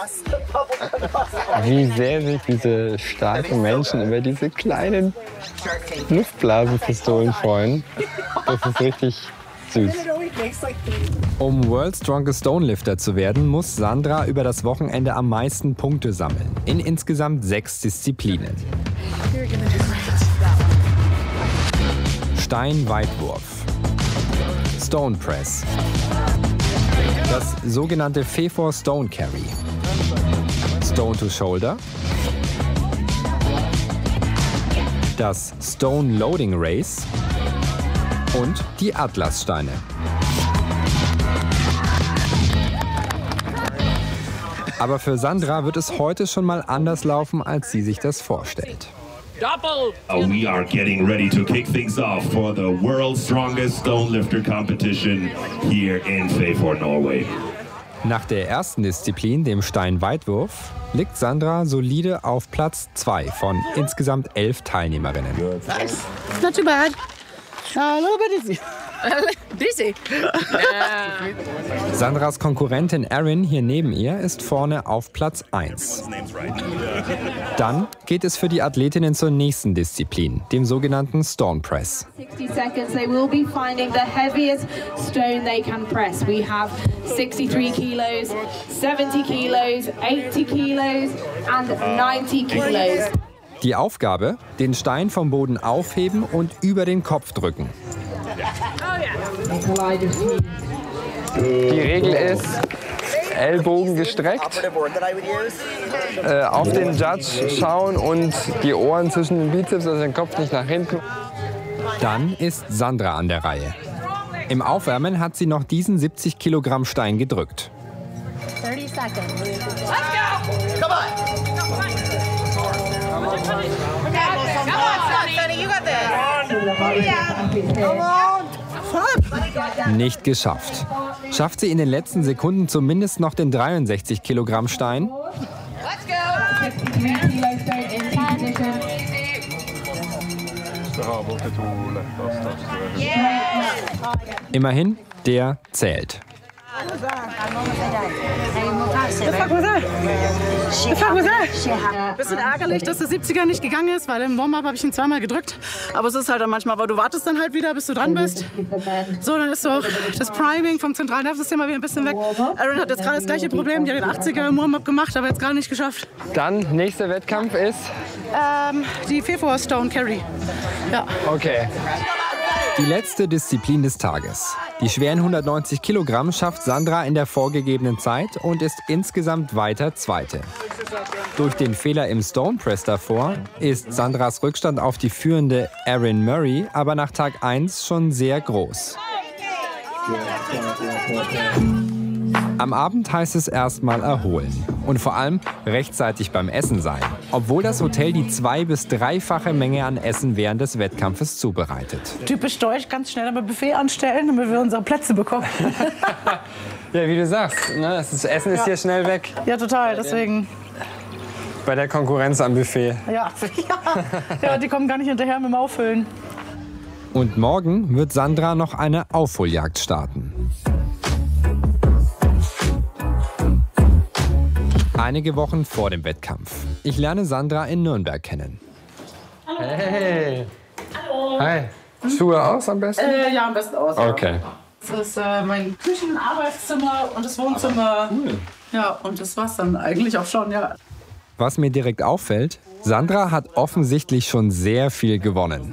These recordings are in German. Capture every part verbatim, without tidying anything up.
Wie sehr sich diese starken Menschen über diese kleinen Luftblasenpistolen freuen. Das ist richtig süß. Um World's Strongest Stonelifter zu werden, muss Sandra über das Wochenende am meisten Punkte sammeln. In insgesamt sechs Disziplinen. Steinweitwurf, Stone Press, das sogenannte Pfeffer Stone Carry, Stone to Shoulder, das Stone Loading Race und die Atlassteine. Aber für Sandra wird es heute schon mal anders laufen, als sie sich das vorstellt. Uh, we are getting ready to kick things off for the World's Strongest Stone Lifter Competition here in Pfeffer, Norway. Nach der ersten Disziplin, dem Steinweitwurf, liegt Sandra solide auf Platz zwei von insgesamt elf Teilnehmerinnen. Nice. Not too bad. A little bit dizzy. Dizzy? Sandras Konkurrentin Erin hier neben ihr ist vorne auf Platz eins. Dann geht es für die Athletinnen zur nächsten Disziplin, dem sogenannten Stone Press. sixty seconds, they will be finding the heaviest stone they can press. We have sixty-three kilos, seventy kilos, eighty kilos and ninety kilos. Die Aufgabe, den Stein vom Boden aufheben und über den Kopf drücken. Die Regel ist, Ellbogen gestreckt, äh, auf den Judge schauen und die Ohren zwischen den Bizeps, also den Kopf nicht nach hinten. Dann ist Sandra an der Reihe. Im Aufwärmen hat sie noch diesen siebzig Kilogramm Stein gedrückt. thirty seconds. Let's go! Come on! Come on, Sonny, you got this. Come on! Nicht geschafft. Schafft sie in den letzten Sekunden zumindest noch den dreiundsechzig Kilogramm Stein? Let's go! Immerhin, der zählt. Bisschen ärgerlich, dass der siebziger nicht gegangen ist, weil im Warm-up habe ich ihn zweimal gedrückt. Aber es ist halt dann manchmal, aber du wartest dann halt wieder, bis du dran bist. So, dann ist so das Priming vom zentralen Nervensystem mal wieder ein bisschen weg. Aaron hat jetzt gerade das gleiche Problem, die hat den achtziger im Warm-up gemacht, aber jetzt gerade nicht geschafft. Dann, nächster Wettkampf ist? Ähm, die Pfeffer Stone Carry. Ja. Okay. Die letzte Disziplin des Tages. Die schweren hundertneunzig Kilogramm schafft Sandra in der vorgegebenen Zeit und ist insgesamt weiter Zweite. Durch den Fehler im Stone Press davor ist Sandras Rückstand auf die führende Erin Murray aber nach Tag eins schon sehr groß. Am Abend heißt es erstmal erholen und vor allem rechtzeitig beim Essen sein, obwohl das Hotel die zwei- bis dreifache Menge an Essen während des Wettkampfes zubereitet. Typisch deutsch, ganz schnell am Buffet anstellen, damit wir unsere Plätze bekommen. Ja, wie du sagst, ne? Das Essen ist Ja. hier schnell weg. Ja, total, deswegen. Bei der Konkurrenz am Buffet. Ja, ja. Ja, die kommen gar nicht hinterher mit dem Auffüllen. Und morgen wird Sandra noch eine Aufholjagd starten. Einige Wochen vor dem Wettkampf. Ich lerne Sandra in Nürnberg kennen. Hallo. Hey. Hallo. Hi. Schuhe aus am besten? Äh, ja, am besten aus. Okay. Das ist äh, mein Küchen-, Arbeitszimmer und das Wohnzimmer. Cool. Ja, und das war's dann eigentlich auch schon, ja. Was mir direkt auffällt, Sandra hat offensichtlich schon sehr viel gewonnen.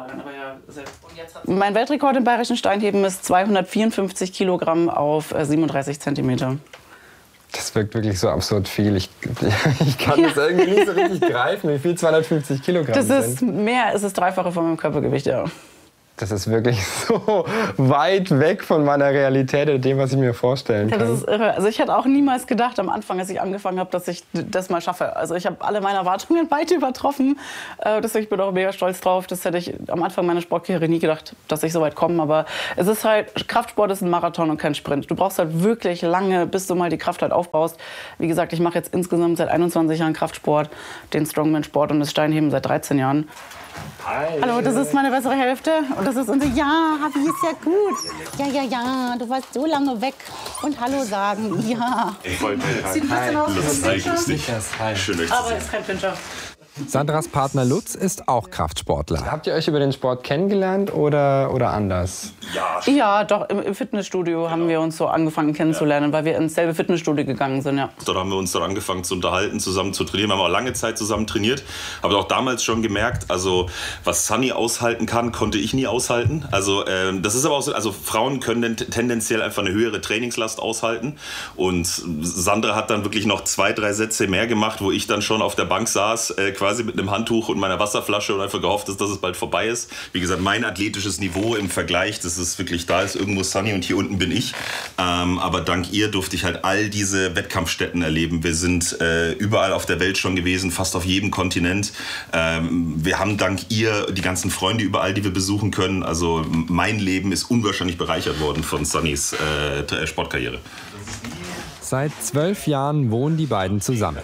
Mein Weltrekord im bayerischen Steinheben ist zweihundertvierundfünfzig Kilogramm auf siebenunddreißig Zentimeter. Das wirkt wirklich so absurd viel. Ich, ich kann ja. das irgendwie nicht so richtig greifen, wie viel zweihundertfünfzig Kilogramm das ist sind. mehr, es ist das Dreifache von meinem Körpergewicht, ja. Das ist wirklich so weit weg von meiner Realität und dem, was ich mir vorstellen kann. Ja, das ist irre. Also ich hätte auch niemals gedacht am Anfang, als ich angefangen habe, dass ich das mal schaffe. Also ich habe alle meine Erwartungen weit übertroffen. Deswegen bin ich auch mega stolz drauf. Das hätte ich am Anfang meiner Sportkarriere nie gedacht, dass ich so weit komme. Aber es ist halt, Kraftsport ist ein Marathon und kein Sprint. Du brauchst halt wirklich lange, bis du mal die Kraft halt aufbaust. Wie gesagt, ich mache jetzt insgesamt seit einundzwanzig Jahren Kraftsport, den Strongman-Sport und das Steinheben seit dreizehn Jahren. Hi. Hallo, das ist meine bessere Hälfte und das ist unser, ja, wie ist ja gut. Ja, ja, ja, du warst so lange weg. Und Hallo sagen, ja. Sieht ein bisschen aus wie ein Schön, aber ist kein Pinscher. Sandras Partner Lutz ist auch Kraftsportler. Habt ihr euch über den Sport kennengelernt oder, oder anders? Ja, ja, doch, im, im Fitnessstudio haben wir uns so angefangen kennenzulernen, weil wir ins selbe Fitnessstudio gegangen sind, ja. Dort haben wir uns dann angefangen zu unterhalten, zusammen zu trainieren. Wir haben auch lange Zeit zusammen trainiert. Habe auch damals schon gemerkt, also was Sunny aushalten kann, konnte ich nie aushalten. Also ähm, das ist aber auch so, also Frauen können tendenziell einfach eine höhere Trainingslast aushalten. Und Sandra hat dann wirklich noch zwei, drei Sätze mehr gemacht, wo ich dann schon auf der Bank saß, äh, quasi mit einem Handtuch und meiner Wasserflasche und einfach gehofft, dass, dass es bald vorbei ist. Wie gesagt, mein athletisches Niveau im Vergleich, das ist wirklich, da ist irgendwo Sunny und hier unten bin ich. Ähm, aber dank ihr durfte ich halt all diese Wettkampfstätten erleben. Wir sind äh, überall auf der Welt schon gewesen, fast auf jedem Kontinent. Ähm, wir haben dank ihr die ganzen Freunde überall, die wir besuchen können. Also mein Leben ist unwahrscheinlich bereichert worden von Sunnys äh, Sportkarriere. Seit zwölf Jahren wohnen die beiden zusammen.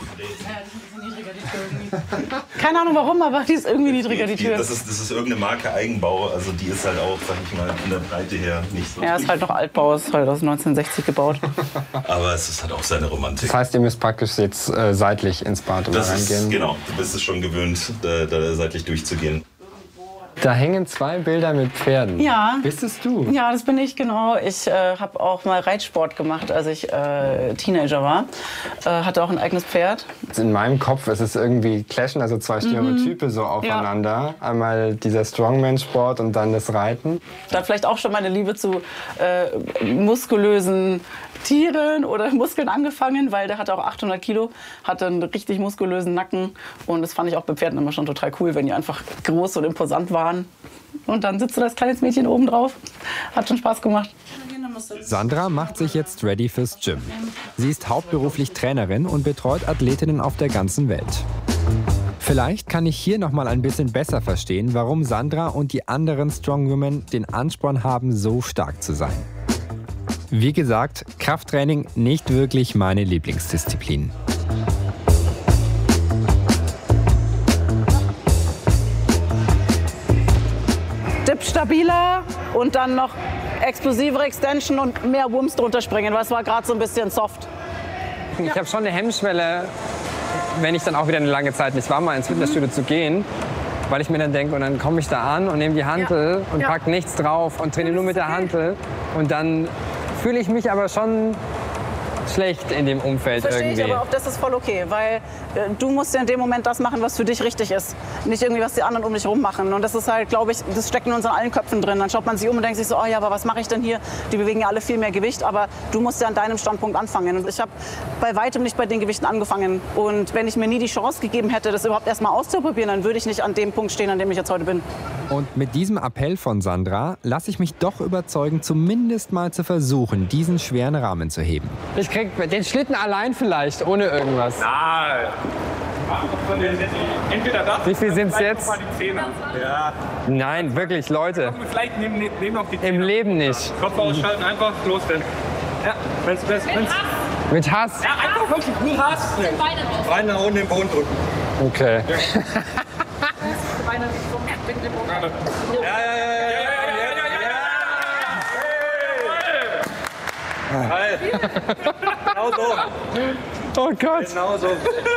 Keine Ahnung warum, aber die ist irgendwie niedriger, die Tür. Das ist, das ist irgendeine Marke Eigenbau, also die ist halt auch, sag ich mal, in der Breite her nicht so. Ja, ist halt noch Altbau, ist halt aus neunzehnhundertsechzig gebaut. Aber es ist halt auch seine Romantik. Das heißt, ihr müsst praktisch jetzt äh, seitlich ins Bad das reingehen? Ist, genau, du bist es schon gewöhnt, da, da seitlich durchzugehen. Da hängen zwei Bilder mit Pferden. Ja. Bist es du? Ja, das bin ich, genau. Ich äh, habe auch mal Reitsport gemacht, als ich äh, Teenager war. Äh, hatte auch ein eigenes Pferd. In meinem Kopf ist es irgendwie clashen, also zwei Stereotype mhm. so aufeinander. Ja. Einmal dieser Strongman-Sport und dann das Reiten. Da hat vielleicht auch schon meine Liebe zu äh, muskulösen Tieren oder Muskeln angefangen, weil der hatte auch achthundert Kilo, hatte einen richtig muskulösen Nacken. Und das fand ich auch bei Pferden immer schon total cool, wenn die einfach groß und imposant waren. Und dann sitzt du das kleines Mädchen oben drauf. Hat schon Spaß gemacht. Sandra macht sich jetzt ready fürs Gym. Sie ist hauptberuflich Trainerin und betreut Athletinnen auf der ganzen Welt. Vielleicht kann ich hier noch mal ein bisschen besser verstehen, warum Sandra und die anderen Strongwomen den Ansporn haben, so stark zu sein. Wie gesagt, Krafttraining nicht wirklich meine Lieblingsdisziplin. Dip stabiler und dann noch explosivere Extension und mehr Wumms drunter springen, weil es war gerade so ein bisschen soft. Ich habe schon eine Hemmschwelle, wenn ich dann auch wieder eine lange Zeit nicht war, mal ins Fitnessstudio mhm. zu gehen. Weil ich mir dann denke, und dann komme ich da an und nehme die Hantel ja. und ja. pack nichts drauf und trainiere nur mit der Hantel. Und dann fühle ich mich aber schon schlecht in dem Umfeld Verstehe irgendwie. Ich, aber auch das ist voll okay, weil äh, du musst ja in dem Moment das machen, was für dich richtig ist. Nicht irgendwie, was die anderen um dich rum machen. Und das ist halt, glaube ich, das steckt in unseren allen Köpfen drin. Dann schaut man sich um und denkt sich so, oh ja, aber was mache ich denn hier? Die bewegen ja alle viel mehr Gewicht, aber du musst ja an deinem Standpunkt anfangen. Und ich habe bei weitem nicht bei den Gewichten angefangen. Und wenn ich mir nie die Chance gegeben hätte, das überhaupt erst mal auszuprobieren, dann würde ich nicht an dem Punkt stehen, an dem ich jetzt heute bin. Und mit diesem Appell von Sandra lasse ich mich doch überzeugen, zumindest mal zu versuchen, diesen schweren Rahmen zu heben. Ich krieg den Schlitten allein vielleicht, ohne irgendwas. Nein. Entweder das. Wie viel sind es jetzt? Ja. Nein, wirklich, Leute. Vielleicht nehmen, nehmen noch die Zähne. Im Leben nicht. Kopf ausschalten, einfach los denn. Ja, wenn's, wenn's, wenn's. Mit Hass? Ja, einfach wirklich nur Hass. Beine nach unten, den Boden drücken. Okay. Ja. Ja, ja, ja, ja, ja, ja, ja, ja. Genau so. Oh Gott. Genau so.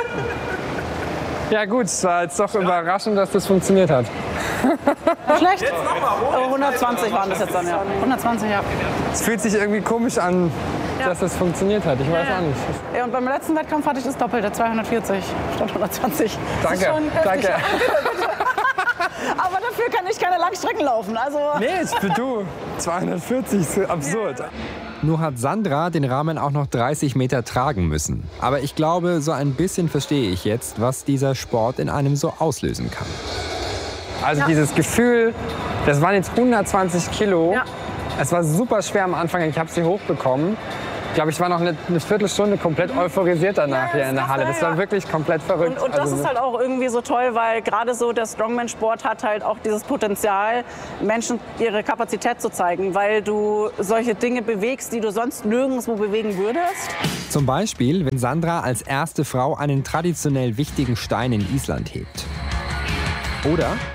Ja gut, es war jetzt doch überraschend, dass das funktioniert hat. Schlecht? Aber hundertzwanzig waren das jetzt dann, ja. hundertzwanzig, ja. Es fühlt sich irgendwie komisch an, ja. dass das funktioniert hat. Ich weiß ja. auch nicht. Ja, und beim letzten Wettkampf hatte ich das Doppelte, zweihundertvierzig statt hundertzwanzig. Danke, danke. Aber dafür kann ich keine Langstrecken laufen. Also nee, für du. zweihundertvierzig ist absurd. Ja. Nur hat Sandra den Rahmen auch noch dreißig Meter tragen müssen. Aber ich glaube, so ein bisschen verstehe ich jetzt, was dieser Sport in einem so auslösen kann. Also ja. dieses Gefühl, das waren jetzt hundertzwanzig Kilo. Ja. Es war super schwer am Anfang, ich habe sie hochbekommen. Ich glaube, ich war noch eine, eine Viertelstunde komplett euphorisiert danach ja, hier in der Halle. Das war wirklich komplett verrückt. Und, und das also, ist halt auch irgendwie so toll, weil gerade so der Strongman-Sport hat halt auch dieses Potenzial, Menschen ihre Kapazität zu zeigen, weil du solche Dinge bewegst, die du sonst nirgendwo bewegen würdest. Zum Beispiel, wenn Sandra als erste Frau einen traditionell wichtigen Stein in Island hebt. Oder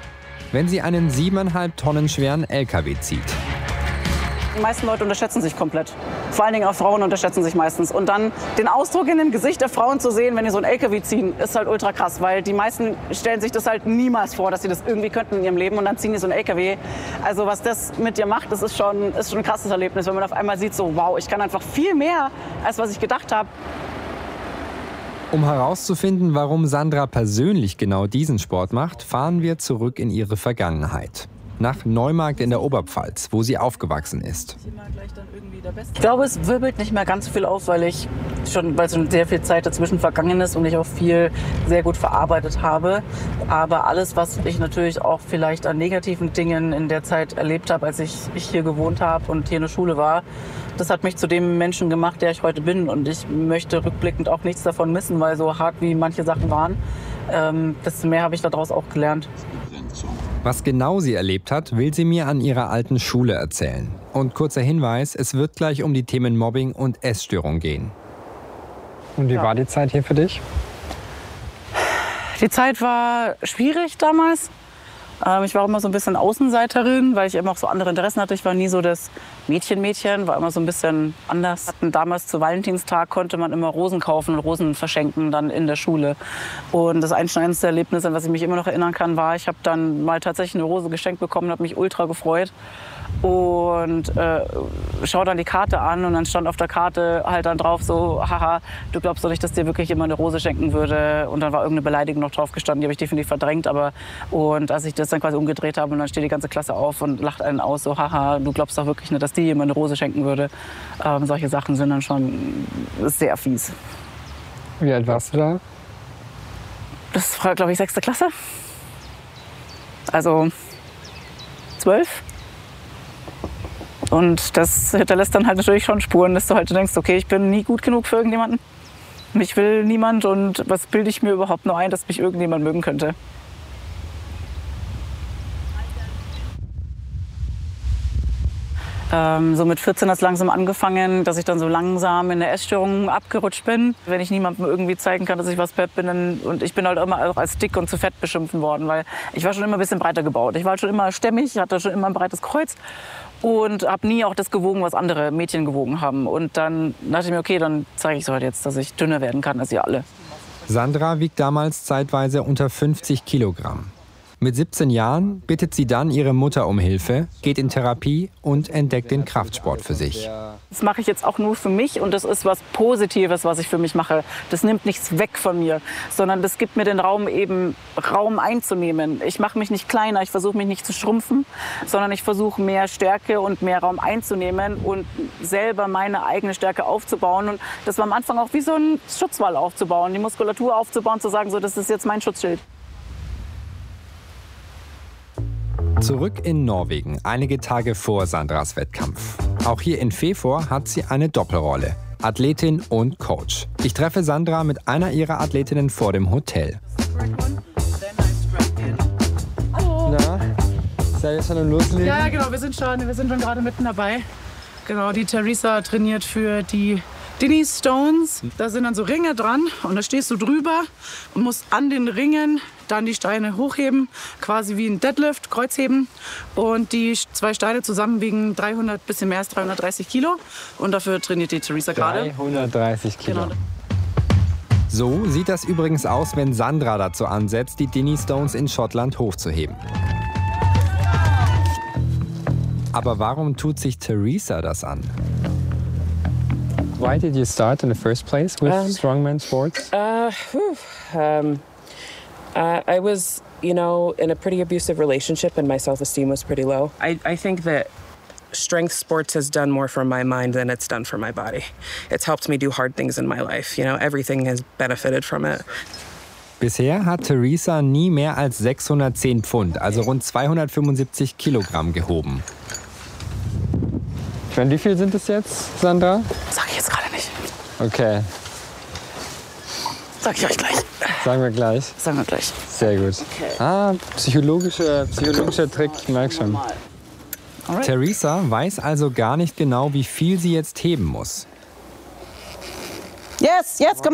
wenn sie einen siebeneinhalb Tonnen schweren L K W zieht. Die meisten Leute unterschätzen sich komplett. Vor allen Dingen auch Frauen unterschätzen sich meistens. Und dann den Ausdruck in dem Gesicht der Frauen zu sehen, wenn die so einen L K W ziehen, ist halt ultra krass. Weil die meisten stellen sich das halt niemals vor, dass sie das irgendwie könnten in ihrem Leben. Und dann ziehen die so einen L K W. Also was das mit dir macht, das ist schon, ist schon ein krasses Erlebnis. Wenn man auf einmal sieht, so wow, ich kann einfach viel mehr, als was ich gedacht habe. Um herauszufinden, warum Sandra persönlich genau diesen Sport macht, fahren wir zurück in ihre Vergangenheit. Nach Neumarkt in der Oberpfalz, wo sie aufgewachsen ist. Ich glaube, es wirbelt nicht mehr ganz so viel auf, weil ich schon, weil schon sehr viel Zeit dazwischen vergangen ist und ich auch viel sehr gut verarbeitet habe. Aber alles, was ich natürlich auch vielleicht an negativen Dingen in der Zeit erlebt habe, als ich, ich hier gewohnt habe und hier in der Schule war, das hat mich zu dem Menschen gemacht, der ich heute bin. Und ich möchte rückblickend auch nichts davon missen, weil so hart wie manche Sachen waren, ähm, desto mehr habe ich daraus auch gelernt. Was genau sie erlebt hat, will sie mir an ihrer alten Schule erzählen. Und kurzer Hinweis, es wird gleich um die Themen Mobbing und Essstörung gehen. Und wie ja. war die Zeit hier für dich? Die Zeit war schwierig damals. Ähm, ich war immer so ein bisschen Außenseiterin, weil ich immer auch so andere Interessen hatte. Ich war nie so das Mädchen-Mädchen, war immer so ein bisschen anders. Hatten damals zu Valentinstag konnte man immer Rosen kaufen und Rosen verschenken dann in der Schule. Und das einschneidendste Erlebnis, an was ich mich immer noch erinnern kann, war, ich habe dann mal tatsächlich eine Rose geschenkt bekommen, habe mich ultra gefreut. Und äh, schau dann die Karte an und dann stand auf der Karte halt dann drauf so, haha, du glaubst doch nicht, dass dir wirklich jemand eine Rose schenken würde. Und dann war irgendeine Beleidigung noch drauf gestanden, die habe ich definitiv verdrängt. Aber und als ich das dann quasi umgedreht habe und dann steht die ganze Klasse auf und lacht einen aus, so, haha, du glaubst doch wirklich nicht, dass dir jemand eine Rose schenken würde. Ähm, solche Sachen sind dann schon sehr fies. Wie alt warst du da? Das war, glaube ich, sechste Klasse. Also zwölf. Und das hinterlässt dann halt natürlich schon Spuren, dass du halt denkst, okay, ich bin nie gut genug für irgendjemanden. Mich will niemand und was bilde ich mir überhaupt nur ein, dass mich irgendjemand mögen könnte. Ähm, so mit vierzehn hat es langsam angefangen, dass ich dann so langsam in der Essstörung abgerutscht bin. Wenn ich niemandem irgendwie zeigen kann, dass ich was fett bin, dann, und ich bin halt immer auch als dick und zu fett beschimpfen worden, weil ich war schon immer ein bisschen breiter gebaut. Ich war halt schon immer stämmig, hatte schon immer ein breites Kreuz und habe nie auch das gewogen, was andere Mädchen gewogen haben. Und dann dachte ich mir, okay, dann zeige ich so halt jetzt, dass ich dünner werden kann als ihr alle. Sandra wiegt damals zeitweise unter fünfzig Kilogramm. Mit siebzehn Jahren bittet sie dann ihre Mutter um Hilfe, geht in Therapie und entdeckt den Kraftsport für sich. Das mache ich jetzt auch nur für mich und das ist was Positives, was ich für mich mache. Das nimmt nichts weg von mir, sondern das gibt mir den Raum, eben Raum einzunehmen. Ich mache mich nicht kleiner, ich versuche mich nicht zu schrumpfen, sondern ich versuche mehr Stärke und mehr Raum einzunehmen und selber meine eigene Stärke aufzubauen. Und das war am Anfang auch wie so ein Schutzwall aufzubauen, die Muskulatur aufzubauen, zu sagen, so, das ist jetzt mein Schutzschild. Zurück in Norwegen, einige Tage vor Sandras Wettkampf. Auch hier in Fefor hat sie eine Doppelrolle, Athletin und Coach. Ich treffe Sandra mit einer ihrer Athletinnen vor dem Hotel. Hallo. Na, seid ihr schon loslegen? Ja, genau, wir sind schon, wir sind schon gerade mitten dabei. Genau, die Theresa trainiert für die Dinnie Stones. Da sind dann so Ringe dran und da stehst du drüber und musst an den Ringen dann die Steine hochheben, quasi wie ein Deadlift, Kreuzheben. Und die zwei Steine zusammen wiegen dreihundert, bisschen mehr als dreihundertdreißig Kilo. Und dafür trainiert die Theresa gerade. dreihundertdreißig Kilo. Genau. So sieht das übrigens aus, wenn Sandra dazu ansetzt, die Dinnie Stones in Schottland hochzuheben. Aber warum tut sich Theresa das an? Why did you start in the first place with um, strongman sports? Uh, whew, um, uh, I was, you know, in a pretty abusive relationship and my self-esteem was pretty low. I, I think that strength sports has done more for my mind than it's done for my body. It's helped me do hard things in my life. You know, everything has benefited from it. Bisher hat Theresa nie mehr als sechshundertzehn Pfund, also rund zweihundertfünfundsiebzig Kilogramm gehoben. Ich meine, wie viel sind es jetzt, Sandra? Sag ich jetzt gerade nicht. Okay. Sag ich euch gleich. Sagen wir gleich. Sagen wir gleich. Sehr gut. Okay. Ah, psychologischer, psychologischer Trick, ich merke schon. Alright. Theresa weiß also gar nicht genau, wie viel sie jetzt heben muss. Yes, jetzt, komm.